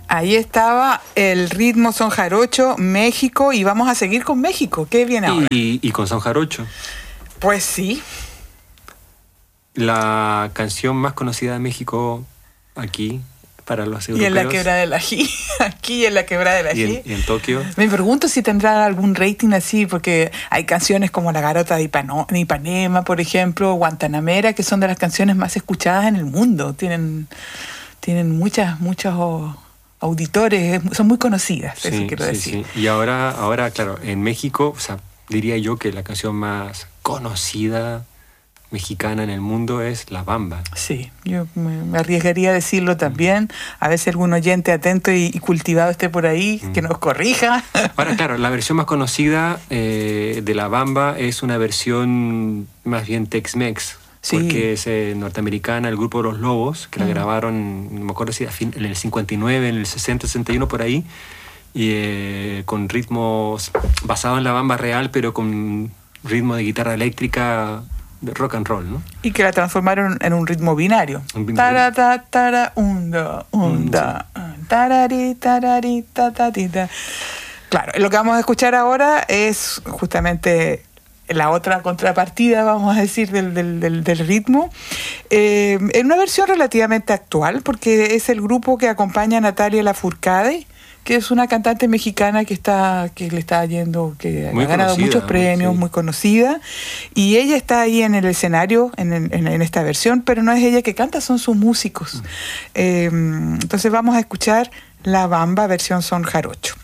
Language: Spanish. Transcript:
Ahí estaba el ritmo son jarocho, México, y vamos a seguir con México. ¿Qué viene ahora? Y con son jarocho. Pues sí. La canción más conocida de México aquí, para los europeos. Y en la Quebrada del Ají. Aquí en la Quebrada del Ají. Y en Tokio. Me pregunto si tendrá algún rating así, porque hay canciones como La Garota de Ipanema, por ejemplo, Guantanamera, que son de las canciones más escuchadas en el mundo. Tienen muchos auditores, son muy conocidas, Sí, eso quiero decir. Sí. Y ahora, claro, en México, o sea, diría yo que la canción más conocida mexicana en el mundo es La Bamba. Sí, yo me arriesgaría a decirlo también. A ver si algún oyente atento y cultivado esté por ahí, que nos corrija. Ahora, claro, la versión más conocida de La Bamba es una versión más bien Tex-Mex. Sí. Porque es norteamericana, el grupo Los Lobos, que la grabaron, no me acuerdo si en el 59, en el 60, 61, por ahí, y con ritmos basados en la bamba real, pero con ritmo de guitarra eléctrica, de rock and roll, ¿no? Y que la transformaron en un ritmo binario. Tara, ta, tara, unda, tarari, tarari, ta, ta, ti, ta. Claro, lo que vamos a escuchar ahora es justamente la otra contrapartida, vamos a decir, del ritmo, en una versión relativamente actual, porque es el grupo que acompaña a Natalia Lafourcade, que es una cantante mexicana que le está yendo, que muy ha ganado muchos premios, sí. Muy conocida, y ella está ahí en el escenario, en esta versión, pero no es ella que canta, son sus músicos. Entonces vamos a escuchar La Bamba, versión son jarocho.